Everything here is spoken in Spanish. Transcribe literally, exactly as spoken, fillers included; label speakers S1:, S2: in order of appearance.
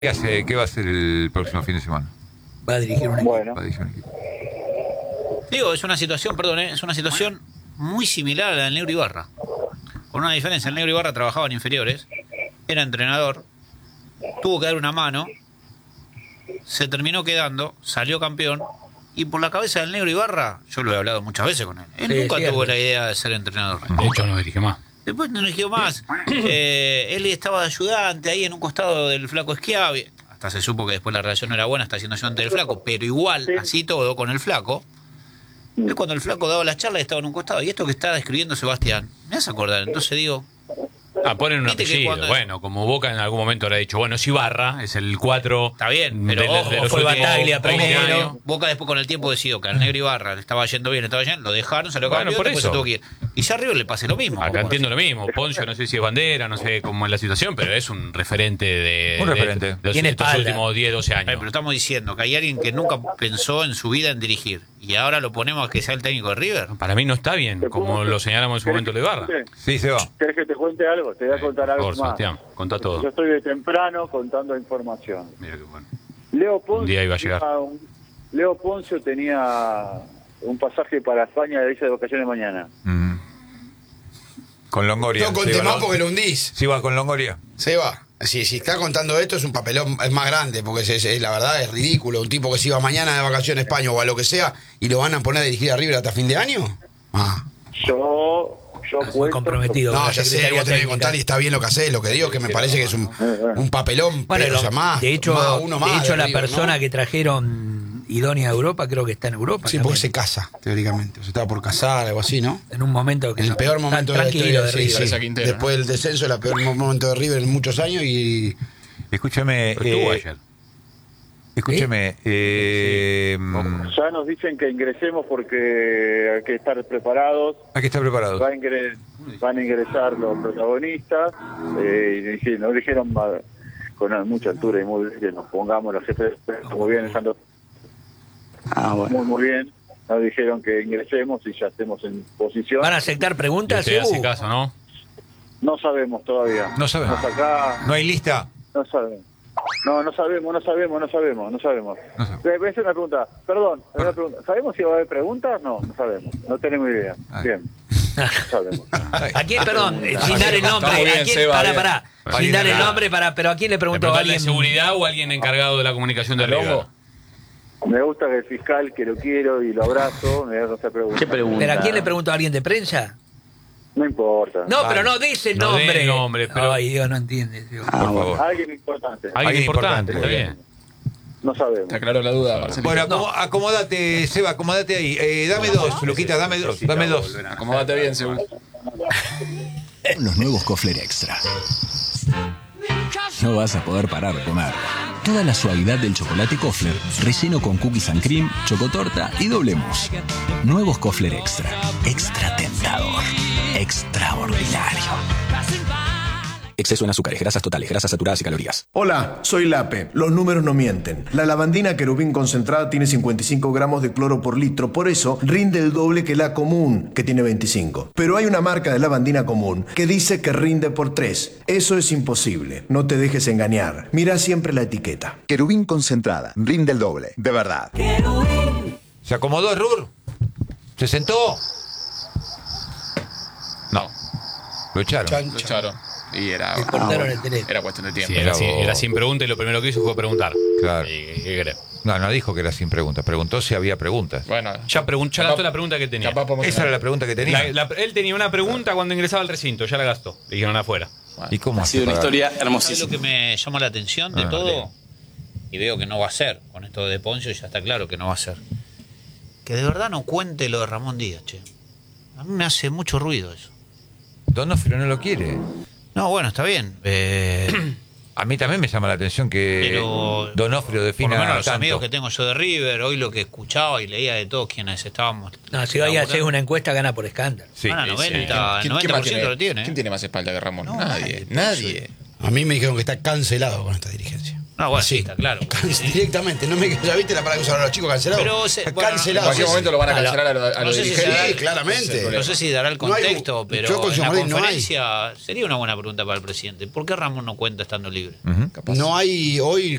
S1: ¿Qué, hace, ¿Qué va a hacer el próximo fin de semana?
S2: Va a dirigir un equipo.
S3: Bueno.
S1: Va a dirigir un equipo.
S4: Digo, es una situación, perdón, ¿eh? es una situación muy similar a la del Negro Ibarra. Con una diferencia, el Negro Ibarra trabajaba en inferiores, era entrenador, tuvo que dar una mano, se terminó quedando, salió campeón, y por la cabeza del Negro Ibarra, yo lo he hablado muchas veces con él, él
S2: Sí,
S4: nunca
S2: cierto.
S4: tuvo la idea de ser entrenador.
S5: De hecho, no dirige más.
S4: Después no dirigió más. Eh, él estaba de ayudante ahí en un costado del Flaco Schiavi. Hasta se supo que después la relación no era buena, está siendo ayudante del Flaco, pero igual,
S3: Sí.
S4: así todo, con el Flaco. Es cuando el Flaco daba las charlas, estaba en un costado. Y esto que está describiendo Sebastián, me hace acordar. Entonces digo,
S5: Ah, ponen un
S4: Viste que
S5: apellido.
S4: cuando es-
S5: Bueno, como Boca en algún momento habrá dicho, bueno, es Ibarra, es el cuatro.
S4: está bien, pero
S5: de- de-
S4: ojo,
S5: de los
S2: fue
S5: últimos
S2: Bataglia
S5: veinte
S2: primero.
S5: años.
S4: Boca después con el tiempo decidió que al Negro Ibarra le estaba yendo bien, le estaba yendo, lo dejaron, salió
S5: Bueno,
S4: campeón,
S5: por
S4: después
S5: eso.
S4: se tuvo que ir. Y ya arriba le pase lo mismo.
S5: Acá entiendo lo mismo. Poncio, no sé si es bandera, no sé cómo es la situación, pero es un referente de,
S1: Un
S5: de-
S1: referente.
S5: de los
S2: Tiene
S5: estos
S2: espalda.
S5: últimos diez, doce
S4: Eh,
S5: años.
S4: pero estamos diciendo que hay alguien que nunca pensó en su vida en dirigir. Y ahora lo ponemos a que sea el técnico de River.
S5: Para mí no está bien,
S3: ¿Te
S5: como
S3: puedo-
S5: lo señalamos en su momento de Ibarra.
S3: ¿Querés
S1: Sí, se va.
S3: ¿Querés que te cuente algo? Te voy a contar algo
S5: Por
S3: más.
S5: Sebastián, contá todo.
S3: Yo estoy de temprano contando información.
S5: Mira qué bueno.
S3: Leo Poncio,
S5: Un día iba a llegar.
S3: tenía un- Leo Poncio tenía un pasaje para España de irse de vacaciones mañana.
S1: Mm. Con Longoria.
S6: No conté
S1: Se va,
S6: más
S1: ¿no?
S6: porque lo hundís.
S1: Sí, va con Longoria.
S6: Se va. Si, si está contando esto es un papelón, es más grande, porque es, es- la verdad es ridículo. Un tipo que se iba mañana de vacaciones a España o a lo que sea, y lo van a poner a dirigir a River hasta fin de año. Ah.
S3: Yo, yo
S2: Muy
S3: cuento-
S2: comprometido.
S6: No,
S2: con la
S6: ya sé,
S2: Secretaría
S6: voy a tener que
S2: Técnica.
S6: contar y está bien lo que haces. Lo que digo es que me parece que es un, un papelón,
S2: Bueno,
S6: pero
S2: lo-
S6: o sea, más,
S2: de hecho,
S6: más, uno más
S2: de hecho
S6: de
S2: la
S6: River,
S2: persona
S6: ¿no?
S2: que trajeron idónea a Europa creo que está en Europa.
S6: Sí,
S2: también.
S6: porque se casa, teóricamente. O sea, estaba por casar, algo así, ¿no?
S2: En un momento que
S6: En el
S2: no-
S6: peor
S2: tan
S6: momento de la
S2: tranquilo
S6: historia.
S2: de
S6: Sí,
S2: River.
S6: sí.
S7: Parece a Quintero,
S6: Después del descenso, el peor momento de River en muchos años y...
S1: Escúchame.
S5: Pero estuvo
S1: eh,
S5: ayer.
S1: escúchame. eh, mm,
S3: Ya nos dicen que ingresemos porque hay que estar preparados.
S1: hay que estar preparado.
S3: Va a ingre- van a ingresar los protagonistas. Eh, y dije- nos dijeron va, con mucha altura y muy bien que nos pongamos los jefes de prensa muy bien, estando
S2: Ah, bueno.
S3: muy, muy bien. Nos dijeron que ingresemos y ya estemos en posición.
S2: ¿Van a aceptar
S5: Y
S2: preguntas?
S5: usted hace
S2: Ebu?
S5: caso, ¿no?
S3: No sabemos todavía.
S1: No sabemos.
S3: Estamos acá.
S1: ¿No hay lista?
S3: No sabemos. No, no sabemos, no sabemos, no sabemos, no sabemos.
S1: No sabemos.
S3: Voy a hacer una pregunta. Perdón, una pregunta. ¿Sabemos si va a haber preguntas? No, no sabemos. No tenemos idea.
S1: Ay.
S3: Bien. No sabemos.
S2: ¿A quién, perdón, eh, sin dar el nombre?
S7: Está muy
S2: ¿A
S7: bien,
S2: quién?
S7: Seba,
S2: Pará,
S7: bien.
S2: pará. Sin
S1: Alguien
S2: dar el
S1: acá.
S2: nombre, para, pero ¿a quién le
S5: ¿Le
S2: preguntó a
S5: preguntó de
S2: alguien?
S5: seguridad o alguien encargado de la comunicación de River?
S7: Longo.
S3: Me gusta que el fiscal, que lo quiero y lo abrazo, me haga esa pregunta.
S4: ¿Qué pregunta?
S2: ¿Pero a quién le preguntó a alguien de prensa?
S3: No importa.
S2: No, pero no dice el
S5: No dé
S2: nombre.
S5: el nombre, pero-
S2: Ay, Dios, no entiende. Dios.
S1: Por favor.
S3: Alguien importante.
S5: Alguien
S1: Alguien
S5: importante,
S1: importante.
S5: está bien.
S3: No sabemos.
S7: Te aclaró la duda, Marcelito.
S1: Bueno, acomo- acomódate, Seba, acomódate ahí. Eh, dame dos, Luquita, dame dos, dame dos.
S7: Acomódate bien, seguro.
S8: Los nuevos Kofler Extra. No vas a poder parar de comer. Toda la suavidad del chocolate Kofler, relleno con cookies and cream, chocotorta y doble mousse. Nuevos Kofler Extra. Extra tentador. Extraordinario. Exceso en azúcares, grasas totales, grasas saturadas y calorías.
S9: Hola, soy Lape. Los números no mienten. La lavandina querubín concentrada tiene cincuenta y cinco gramos de cloro por litro, por eso rinde el doble que la común, que tiene veinticinco. Pero hay una marca de lavandina común que dice que rinde por tres. Eso es imposible. No te dejes engañar. Mira siempre la etiqueta.
S10: Querubín concentrada, rinde el doble, de verdad.
S1: ¿Se acomodó Rur? ¿Se sentó? No. Lo echaron.
S6: Chan,
S7: Lo
S6: chan.
S7: echaron. Y era,
S2: Le cortaron el teléfono.
S7: era cuestión de tiempo.
S5: Sí, era,
S1: Mirá
S5: sin,
S1: vos.
S5: era sin pregunta y lo primero que hizo fue preguntar.
S1: Claro.
S5: Y- ¿Qué querés?
S1: No, no dijo que era sin preguntas. Preguntó si había preguntas.
S7: Bueno,
S5: Ya, pregun- ya gastó la pregunta que tenía.
S7: capaz podemos-
S1: Esa era la pregunta que tenía.
S5: La- la- él tenía una pregunta cuando ingresaba al recinto, ya la gastó. Le dijeron afuera.
S1: ¿Y cómo
S11: Ha
S1: hace
S11: sido una
S1: para-
S11: historia
S4: ¿Sabes lo
S11: hermosísima.
S4: que me llama la atención de
S1: Ah,
S4: todo?
S1: bien.
S4: Y veo que no va a ser. Con esto de Poncio ya está claro que no va a ser. Que de verdad no cuente lo de Ramón Díaz, che. A mí me hace mucho ruido eso.
S1: Donofrio no lo quiere.
S4: No, bueno, está bien. Eh,
S1: A mí también me llama la atención que
S4: Pero,
S1: Donofrio
S4: por
S1: defina
S4: lo menos los
S1: tanto.
S4: amigos que tengo yo de River, hoy lo que escuchaba y leía de todos quienes estábamos.
S2: No, si hoy haces una encuesta, gana por escándalo.
S1: Sí.
S4: Van a
S7: ¿quién,
S4: noventa,
S7: quién más
S4: noventa por ciento
S7: tiene,
S4: lo tiene.
S7: ¿Quién tiene más espalda que Ramón?
S4: No,
S7: nadie.
S4: nadie.
S7: Nadie.
S6: A mí me dijeron que está cancelado con esta dirigencia.
S4: No, bueno, sí,
S6: Sí.
S4: está claro.
S6: Directamente, no me ya viste la palabra que usaron los chicos cancelados.
S4: Pero se- bueno,
S6: Cancelado.
S7: En cualquier
S4: sé
S7: momento lo van a
S4: a lo-
S7: cancelar a, lo- a
S4: no
S7: los
S4: sé si
S7: dirigentes.
S4: será-
S6: Sí, claramente.
S4: No sé si dará el
S6: No hay-
S4: contexto,
S6: yo
S4: pero
S6: con
S4: en la
S6: San Martín no hay.
S4: conferencia sería una buena pregunta para el presidente. ¿Por qué Ramos no cuenta estando libre?
S6: No hay hoy